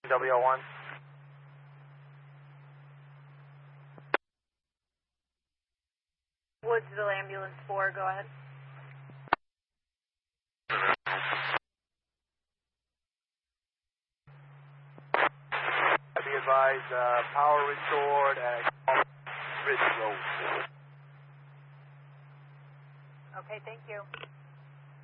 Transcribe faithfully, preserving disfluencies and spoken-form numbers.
W L one. Woodsville Ambulance four, go ahead. Be advised, uh, power restored at Ridge Road. Okay, thank you.